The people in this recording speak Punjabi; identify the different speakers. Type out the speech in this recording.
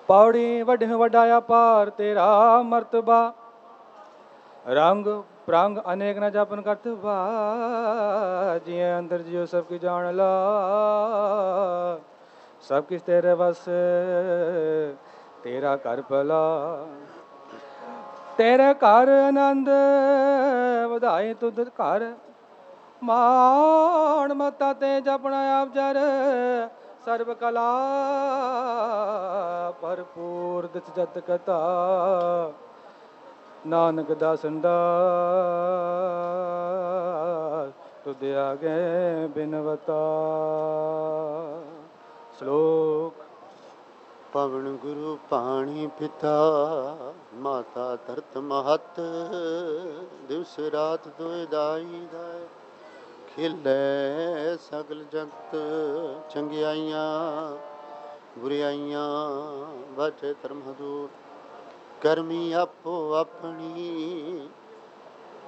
Speaker 1: ਪੌੜੀ ਵੱਡਿਓ ਵੱਡਾ ਅਪਾਰ ਤੇਰਾ ਮਰਤਬਾ, ਰੰਗ ਪ੍ਰੰਗ ਅਨੇਕ ਨ ਜਪਨ ਕਰਤਬਾ। ਜਿਏ ਅੰਦਰ ਜਿਉ ਸਭ ਕੀ ਜਾਣ ਲਾ, ਸਭ ਕਿਸ ਤੇਰੇ ਵਸ ਤੇਰਾ ਘਰ ਭਲਾ। ਤੇਰੇ ਘਰ ਆਨੰਦ ਵਧਾਏ ਤੁਧ ਘਰ, ਮਾਣ ਮਤਾ ਤੇ ਜਪਣਾ ਆਪ ਜਰ। ਸਰਬ ਕਲਾ ਭਰਪੂਰ ਦਿਸ ਜਤ ਕਥਾ, ਨਾਨਕ ਦਾਸਨ ਦਾ ਤੁਧ ਆਗੇ ਬਿਨਵਤਾ। ਸ਼ਲੋਕ।
Speaker 2: ਪਵਨ ਗੁਰੂ ਪਾਣੀ ਪਿਤਾ, ਮਾਤਾ ਧਰਤ ਮਹਤ। ਦਿਵਸ ਰਾਤ ਦੁਇ ਦਾਈ ਦਾਇ, ਖਿਲੇ ਸਗਲ ਜਗਤ। ਚੰਗਿਆਈਆਂ ਬੁਰਿਆਈਆਂ ਬਚੇ ਧਰਮ ਹਦੂਰ, ਕਰਮੀ ਆਪੋ ਆਪਣੀ।